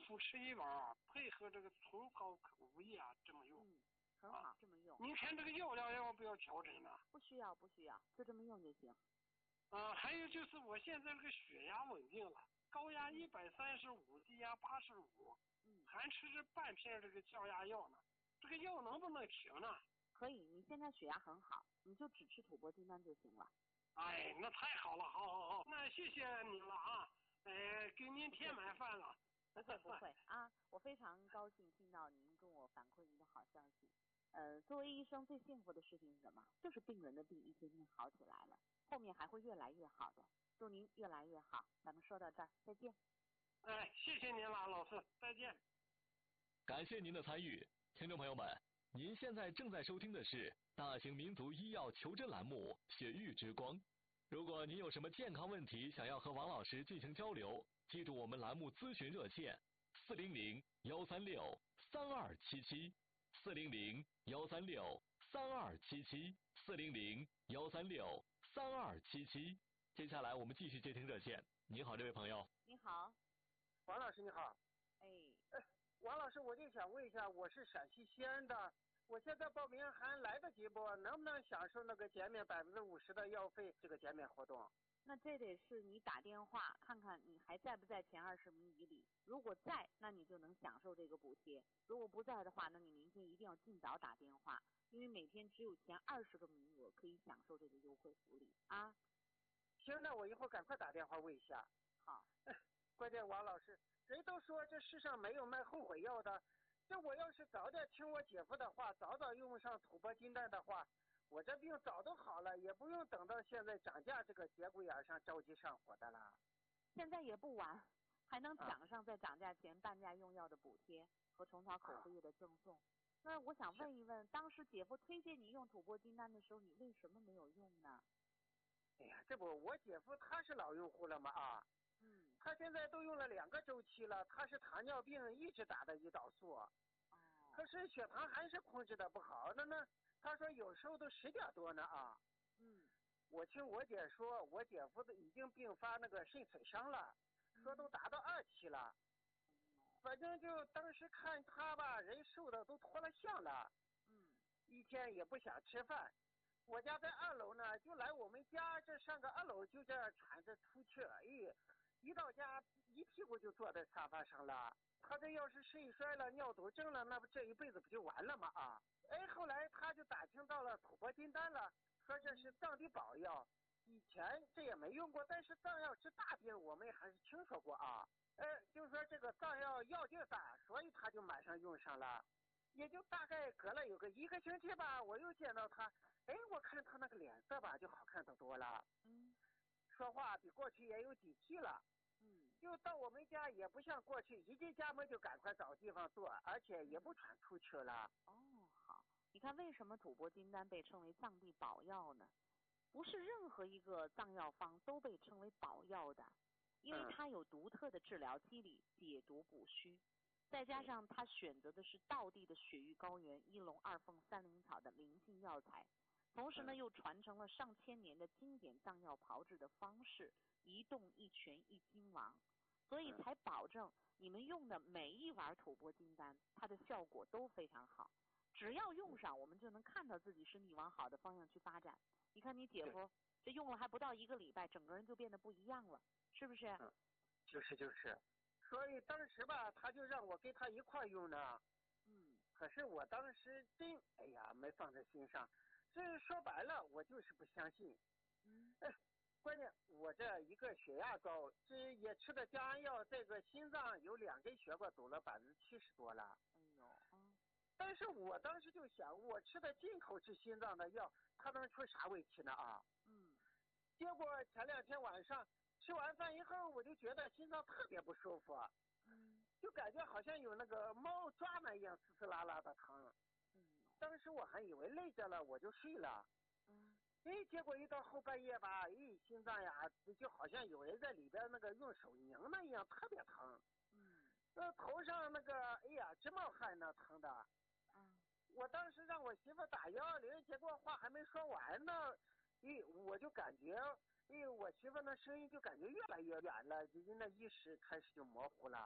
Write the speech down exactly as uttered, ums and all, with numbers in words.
服吃一碗，配合这个葱泡口味啊，这么用。 嗯，很好，啊、这么用。 您看这个药量要不要调整呢？ 不需要，不需要，就这么用就行。 啊，还有就是我现在这个血压稳定了，高压一百三十五，低压八十五， 嗯， 还吃着半片这个降压药呢，这个药能不能停呢？ 可以，你现在血压很好，你就只吃土拨金丹就行了。 哎，那太好了，好好好，那谢谢你了啊，呃，给您添麻烦了。 不会不会啊，我非常高兴听到您跟我反馈您的好消息。呃，作为医生最幸福的事情是什么？就是病人的病一天天好起来了，后面还会越来越好的。祝您越来越好，咱们说到这儿，再见。 哎，谢谢您了，老师，再见。 感谢您的参与，听众朋友们，您现在正在收听的是大型民族医药求诊栏目《血域之光》。如果您有什么健康问题想要和王老师进行交流，记住我们栏目咨询热线四零零幺三六三二七七四零零幺三六三二七七四零零幺三六三二七七。接下来我们继续接听热线。你好，这位朋友。 你好， 王老师你好。 哎， 哎，王老师，我就想问一下，我是陕西西安的，我现在报名还来得及不？能不能享受那个减免百分之五十的药费这个减免活动？ 那这得是你打电话看看你还在不在前二十名以里，如果在，那你就能享受这个补贴；如果不在的话，那你明天一定要尽早打电话，因为每天只有前二十个名额可以享受这个优惠福利啊。 行，那我一会儿赶快打电话问一下。 好。 关键王老师，人都说这世上没有卖后悔药的，这我要是早点听我姐夫的话，早早用上土拨金丹的话，我这病早都好了，也不用等到现在涨价这个节骨眼上着急上火的了。 现在也不晚，还能抢上在涨价前半价用药的补贴和虫草口服液的赠送。那我想问一问，当时姐夫推荐你用土拨金丹的时候，你为什么没有用呢？ 哎呀，这不我姐夫他是老用户了吗？啊， 嗯， 他现在都用了两个周期了，他是糖尿病一直打的胰岛素，哦，可是血糖还是控制的不好的呢。他说有时候都十点多呢啊。 嗯， 我听我姐说，我姐夫都已经并发那个肾损伤了，说都达到二期了。反正就当时看他吧，人瘦的都脱了相了。 嗯， 一天也不想吃饭。我家在二楼呢，就来我们家这上个二楼，就这样喘着出去，哎，一到家一屁股就坐在沙发上了。他这要是肾衰了、尿毒症了，那不这一辈子不就完了吗？啊！哎，后来他就打听到了土拨金丹了，说这是藏地宝药，以前这也没用过，但是藏药治大病我们还是听说过啊。呃，就说这个藏药药劲大，所以他就马上用上了。也就大概隔了有个一个星期吧，我又见到他，哎，我看他那个脸色吧就好看得多了， 嗯， 说话比过去也有底气了， 嗯， 就到我们家也不像过去一进家门就赶快找地方坐，而且也不喘出去了。 哦，好，你看为什么土拨金丹被称为藏地宝药呢？不是任何一个藏药方都被称为宝药的，因为它有独特的治疗机理，解毒补虚。再加上他选择的是道地的雪域高原一龙二凤三灵草的灵性药材，同时呢又传承了上千年的经典藏药炮制的方式，一动一拳一金王，所以才保证你们用的每一碗土拨金丹，它的效果都非常好。只要用上，我们就能看到自己身体往好的方向去发展。你看你姐夫这用了还不到一个礼拜，整个人就变得不一样了，是不是？ 嗯，就是就是。所以当时吧，他就让我跟他一块用呢。 嗯。 可是我当时真，哎呀，没放在心上。这说白了，我就是不相信。 嗯。 哎，关键我这一个血压高，这也吃的降压药，这个心脏有两根血管堵了百分之七十多了。 哎呦啊！ 但是我当时就想，我吃的进口治心脏的药，它能出啥问题呢啊？ 嗯。 结果前两天晚上。吃完饭以后，我就觉得心脏特别不舒服， 嗯， 就感觉好像有那个猫抓那样刺刺啦啦的疼。 嗯， 当时我还以为累着了，我就睡了。 嗯， 哎，结果一到后半夜吧，哎，心脏呀，就好像有人在里边那个用手拧那样，特别疼。 嗯， 那头上那个，哎呀，直冒汗呢，疼的。 嗯， 我当时让我媳妇打幺幺零，结果话还没说完呢，哎，我就感觉。哎，我媳妇那声音就感觉越来越远了，就那意识开始就模糊了。